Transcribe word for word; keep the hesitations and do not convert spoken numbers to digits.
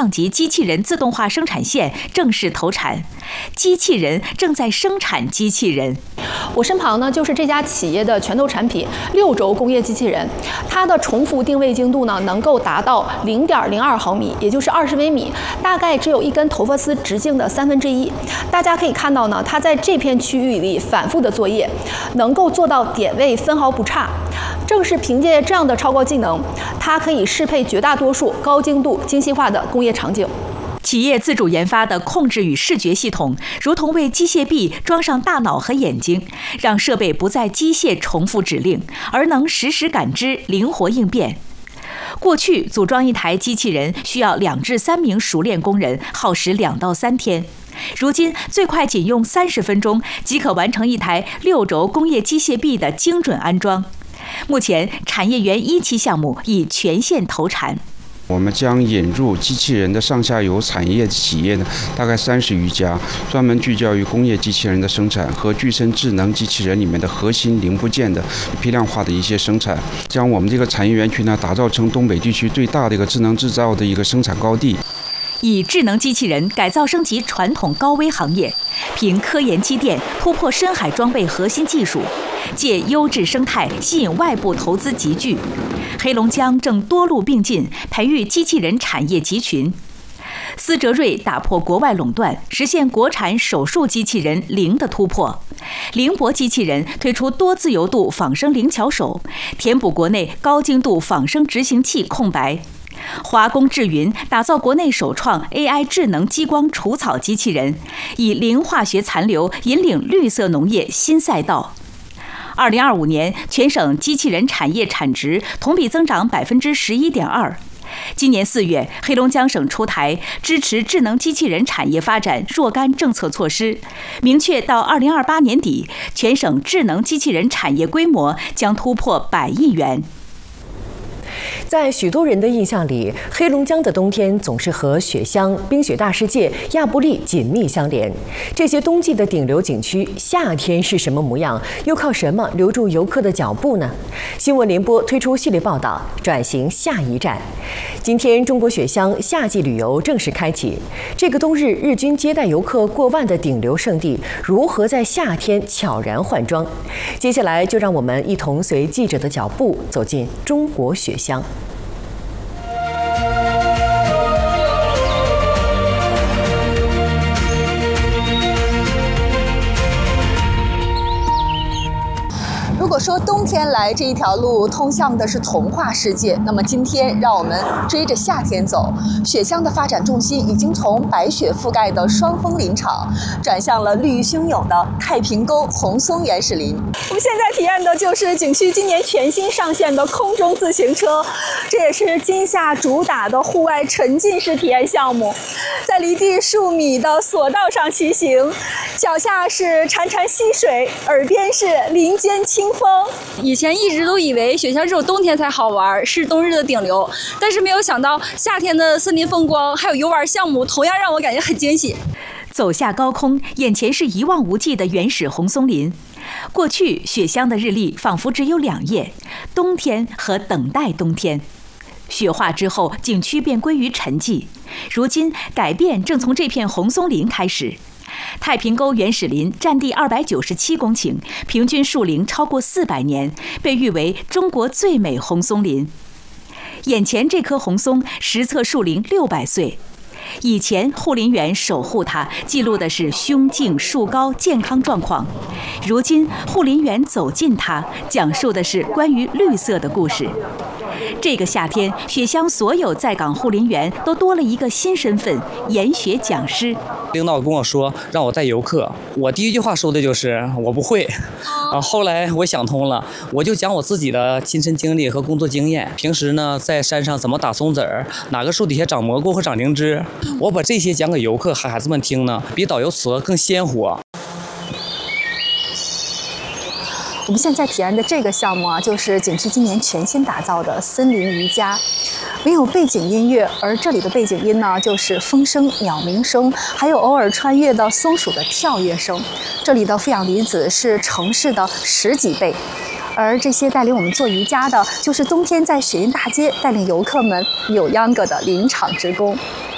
量级机器人自动化生产线正式投产，机器人正在生产机器人。 我身旁呢就是这家企业的拳头产品六轴工业机器人，它的重复定位精度呢能够达到零点零二毫米，也就是二十微米，大概只有一根头发丝直径的三分之一。大家可以看到呢，它在这片区域里反复的作业，能够做到点位分毫不差。正是凭借这样的超高技能，它可以适配绝大多数高精度、精细化的工业场景。 企业自主研发的控制与视觉系统，如同为机械臂装上大脑和眼睛，让设备不再机械重复指令，而能实时感知、灵活应变。过去组装一台机器人需要两至三名熟练工人，耗时两到三天。如今最快仅用三十分钟即可完成一台六轴工业机械臂的精准安装。目前产业园一期项目已全线投产。 我们将引入机器人的上下游产业企业呢，大概三十余家，专门聚焦于工业机器人的生产和具身智能机器人里面的核心零部件的批量化的一些生产，将我们这个产业园区呢打造成东北地区最大的一个智能制造的一个生产高地。 以智能机器人改造升级传统高危行业，凭科研积淀突破深海装备核心技术，借优质生态吸引外部投资集聚。黑龙江正多路并进，培育机器人产业集群。思哲瑞打破国外垄断，实现国产手术机器人零的突破。凌博机器人推出多自由度仿生灵巧手，填补国内高精度仿生执行器空白。华工智云打造国内首创 A I 智能激光除草机器人，以零化学残留引领绿色农业新赛道。二零二五年，全省机器人产业产值同比增长百分之十一点二。今年四月，黑龙江省出台支持智能机器人产业发展若干政策措施，明确到二零二八年底，全省智能机器人产业规模将突破百亿元。 在许多人的印象里，黑龙江的冬天总是和雪乡、冰雪大世界、亚布力紧密相连。这些冬季的顶流景区，夏天是什么模样？又靠什么留住游客的脚步呢？新闻联播推出系列报道，转型下一站。今天，中国雪乡夏季旅游正式开启。这个冬日日均接待游客过万的顶流胜地，如何在夏天悄然换装？接下来就让我们一同随记者的脚步走进中国雪乡。 如果说冬天来这一条路通向的是童话世界，那么今天让我们追着夏天走。雪乡的发展重心已经从白雪覆盖的双峰林场，转向了绿意汹涌的太平沟红松原始林。我们现在体验的就是景区今年全新上线的空中自行车，这也是今夏主打的户外沉浸式体验项目。在离地数米的索道上骑行，脚下是潺潺溪水，耳边是林间清风。 以前一直都以为雪乡只有冬天才好玩，是冬日的顶流，但是没有想到夏天的森林风光还有游玩项目，同样让我感觉很惊喜。 走下高空，眼前是一望无际的原始红松林。过去雪乡的日历仿佛只有两页，冬天和等待冬天。雪化之后，景区便归于沉寂。如今改变正从这片红松林开始。太平沟原始林占地二百九十七公顷，平均树龄超过四百年，被誉为中国最美红松林。眼前这棵红松实测树龄六百岁。以前护林员守护它，记录的是胸径、树高、健康状况。如今护林员走近它，讲述的是关于绿色的故事。这个夏天，雪乡所有在岗护林员都多了一个新身份——研雪讲师。 领导跟我说让我带游客，我第一句话说的就是我不会。啊，后来我想通了，我就讲我自己的亲身经历和工作经验。平时呢，在山上怎么打松子儿，哪个树底下长蘑菇和长灵芝，我把这些讲给游客孩子们听呢，比导游词更鲜活。 我们现在体验的这个项目啊，就是景区今年全新打造的森林瑜伽，没有背景音乐，而这里的背景音呢，就是风声、鸟鸣声，还有偶尔穿越的松鼠的跳跃声。这里的负氧离子是城市的十几倍。而这些带领我们做瑜伽的，就是冬天在雪云大街带领游客们扭秧歌的林场职工。